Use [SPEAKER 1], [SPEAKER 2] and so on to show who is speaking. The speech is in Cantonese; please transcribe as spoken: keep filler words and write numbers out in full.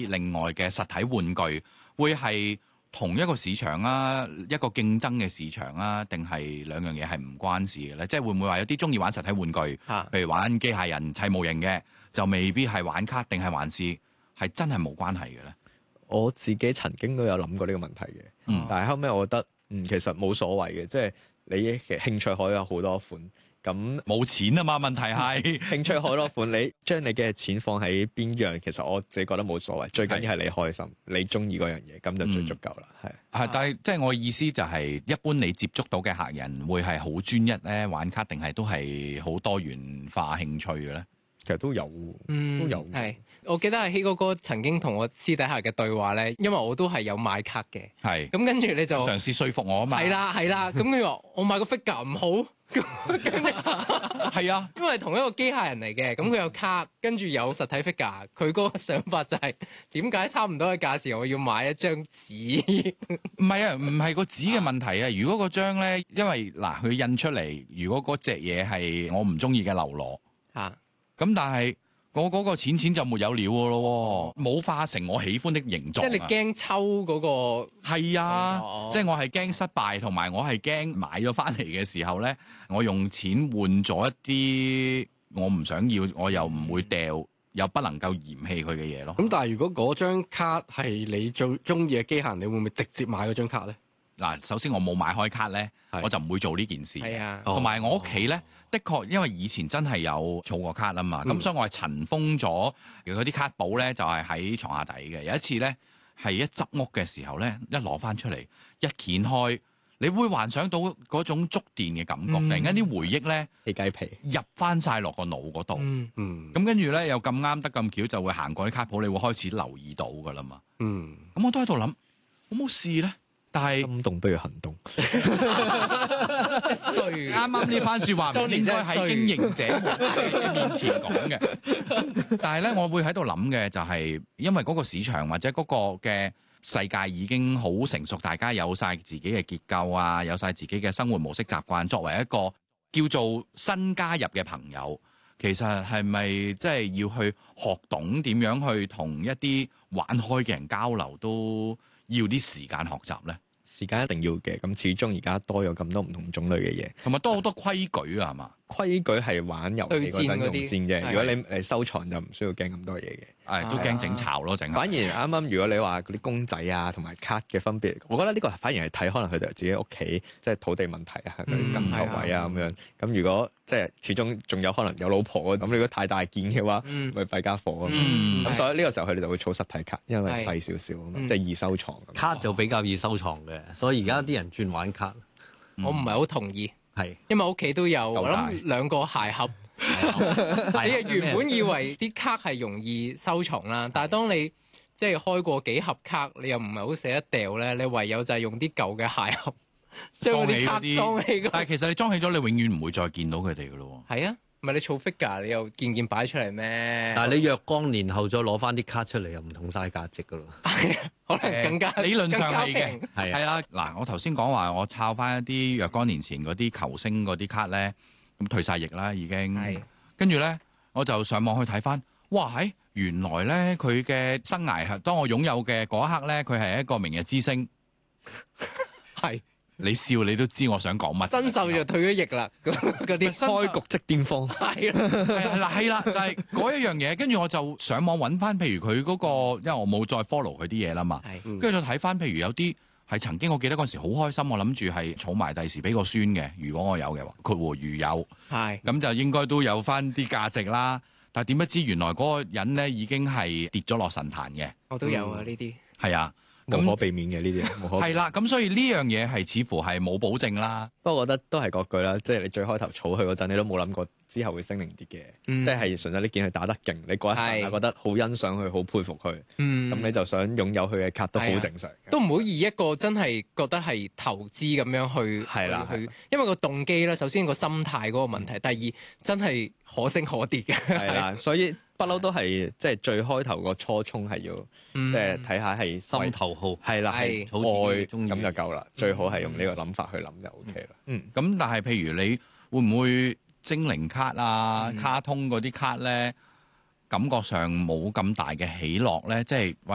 [SPEAKER 1] 啲另外嘅實體玩具，會係同一個市場啊，一個競爭嘅市場啊，定係兩樣嘢係唔關事嘅咧？即係會唔會話有啲中意玩實體玩具，
[SPEAKER 2] 啊、
[SPEAKER 1] 譬如玩機械人砌模型嘅，就未必係玩卡，定係還是係真係冇關係嘅咧？
[SPEAKER 3] 我自己曾經都有諗過呢個問題嘅，
[SPEAKER 1] 嗯、
[SPEAKER 3] 但係後尾我覺得，嗯，其實冇所謂嘅，即係你嘅興趣可以有好多款，咁
[SPEAKER 1] 冇錢啊嘛，問題係
[SPEAKER 3] 興趣好多款，你將你嘅錢放喺邊樣，其實我自己覺得冇所謂，最緊要係你開心，你中意嗰樣嘢，咁就最足夠啦。係、
[SPEAKER 1] 嗯，係，但係即係我嘅意思就係，一般你接觸到嘅客人會係好專一咧玩卡，定係都係好多元化興趣嘅咧？
[SPEAKER 3] 其實都有，
[SPEAKER 2] 嗯、
[SPEAKER 3] 都有。
[SPEAKER 2] 係，我記得阿希哥哥曾經同我私底下嘅對話咧，因為我都係有買卡嘅，
[SPEAKER 1] 係。
[SPEAKER 2] 咁跟住你就
[SPEAKER 1] 嘗試說服我啊嘛。
[SPEAKER 2] 係啦係啦，咁佢話我買個 figure 唔好，
[SPEAKER 1] 係啊，
[SPEAKER 2] 因為同一個機械人嚟嘅，咁佢有卡，跟住有實體 figure，佢嗰個想法就係點解差唔多嘅價錢，我要買一張紙？
[SPEAKER 1] 唔係啊，唔係個紙嘅問題啊。如果嗰張咧，因為嗱佢印出嚟，如果嗰隻嘢係我唔中意嘅流羅
[SPEAKER 2] 嚇。
[SPEAKER 1] 咁但係我嗰個錢錢就沒有料嘅咯，冇化成我喜歡的形狀。
[SPEAKER 2] 即係你驚抽嗰個
[SPEAKER 1] 係啊，
[SPEAKER 2] 哦、
[SPEAKER 1] 即係我係驚失敗，同埋我係驚買咗翻嚟嘅時候咧，我用錢換咗一啲我唔想要，我又唔會掉，又不能夠嫌棄佢嘅嘢咯。
[SPEAKER 4] 咁但係如果嗰張卡係你最中意嘅機械人，你會唔會直接買嗰張卡咧？
[SPEAKER 1] 嗱，首先我冇買開卡咧，
[SPEAKER 4] 係
[SPEAKER 1] 我就唔會做呢件事。
[SPEAKER 2] 係啊，
[SPEAKER 1] 同埋我屋企咧。的確，因為以前真係有儲過卡啊嘛，咁、嗯、所以我係塵封咗嗰啲卡簿咧，就係喺床下底嘅。有一次咧，係一執屋嘅時候咧，一攞翻出嚟，一掀開，你會幻想到嗰種觸電嘅感覺，嗯、突然間啲回憶咧
[SPEAKER 3] 起雞皮
[SPEAKER 1] 入翻晒落個腦嗰度。
[SPEAKER 2] 嗯
[SPEAKER 4] 嗯，
[SPEAKER 1] 咁跟住咧又咁啱得咁巧，就會行過啲卡簿，你會開始留意到噶啦嘛。
[SPEAKER 4] 嗯，
[SPEAKER 1] 咁我都喺度諗，我冇試咧。但係
[SPEAKER 3] 心動都要行動，
[SPEAKER 2] 衰。
[SPEAKER 1] 啱啱呢番説話唔應該喺經營者們面前講嘅。但係咧，我會喺度諗嘅就係，因為嗰個市場或者嗰個嘅世界已經好成熟，大家有晒自己嘅結構啊，有晒自己嘅生活模式習慣。作為一個叫做新加入嘅朋友，其實係咪即係要去學懂點樣去同一啲玩開嘅人交流，都要啲時間學習咧？
[SPEAKER 3] 時間一定要嘅，咁始終而家多咗咁多唔同種類嘅嘢，
[SPEAKER 1] 同埋多好多規矩啊，係嘛？
[SPEAKER 3] 規矩係玩遊戲嗰陣用先啫。如果你嚟收藏就唔需要驚咁多嘢嘅。
[SPEAKER 1] 係都驚整巢咯，整。
[SPEAKER 3] 反而啱啱如果你話嗰啲公仔啊同埋卡嘅分別，我覺得呢個反而係睇可能佢哋自己屋企即係土地問題啊，嗰啲金頭位啊咁樣。咁如果即係始終仲有可能有老婆咁，如果太大件嘅話，咪弊家伙啊嘛。咁所以呢個時候佢哋就會儲實體卡，因為細少少啊嘛，即係易收藏。
[SPEAKER 4] 卡就比較易收藏嘅，所以而家啲人轉玩卡。
[SPEAKER 2] 我唔係好同意，
[SPEAKER 4] 係
[SPEAKER 2] 因為屋企都有，我諗兩個鞋盒。你係原本以為啲卡係容易收藏啦，但係當你即係開過幾盒卡，你又唔係好捨得掉咧，你唯有就係用啲舊嘅鞋盒將嗰啲卡裝起。
[SPEAKER 1] 但係其實你裝起咗，你永遠唔會再見到佢哋噶咯。
[SPEAKER 2] 係啊，唔係你儲 figure，你又件件擺出嚟咩？
[SPEAKER 4] 但係你若干年後再攞翻啲卡出嚟，又唔同晒價值噶咯。
[SPEAKER 2] 可能更加、
[SPEAKER 1] 呃、理論上係嘅，
[SPEAKER 4] 係
[SPEAKER 1] 係啦。嗱，我頭先講話我抄翻一啲若干年前嗰啲球星嗰啲卡咧，咁退晒役啦已經。係。跟住咧，我就上網去睇翻，哇！喺原來咧佢嘅生涯係當我擁有嘅嗰一刻咧，佢係一個明日之星。係。你笑你都知我想講乜。
[SPEAKER 2] 新秀就退咗役啦，嗰啲
[SPEAKER 3] 開局即巔峰。
[SPEAKER 2] 係啦，
[SPEAKER 1] 係啦，係啦，就係、是、嗰一樣嘢。跟住我就上網揾翻，譬如佢嗰、那個，因為我冇再 follow 佢啲嘢啦嘛。跟住就睇翻，譬如有啲係曾經，我記得嗰陣時好開心，我諗住係儲埋第時俾個孫嘅。如果我有嘅話，括弧如有，係咁就應該都有翻啲價值啦。但係點不知原來嗰個人咧已經係跌咗落神壇嘅。
[SPEAKER 2] 我都有啊呢啲。係、
[SPEAKER 1] 嗯、啊。
[SPEAKER 3] 無可避免嘅呢啲，
[SPEAKER 1] 係啦，咁所以呢樣嘢係似乎係冇保證啦。
[SPEAKER 3] 不過我覺得都係嗰句啦，即係你最開頭儲佢嗰陣，你都冇諗過之後會升零跌嘅，嗯、即係純粹呢件佢打得勁，你嗰一剎那覺得好欣賞佢，好佩服佢，咁、嗯、你就想擁有佢嘅卡都好正常。
[SPEAKER 2] 都唔好以一個真係覺得係投資咁樣去係啦，去，因為個動機咧，首先個心態嗰個問題，嗯、第二真係可升可跌嘅。係啦，
[SPEAKER 3] 所以。不嬲都係即係最開頭個初衷係要，即係睇下係
[SPEAKER 4] 心頭好，
[SPEAKER 3] 係啦，係愛咁就夠啦。最好係用呢個諗法去諗就 O K 啦。嗯，咁
[SPEAKER 1] 但係譬如你會唔會精靈卡啊、卡通嗰啲卡咧，感覺上冇咁大嘅喜樂咧？即係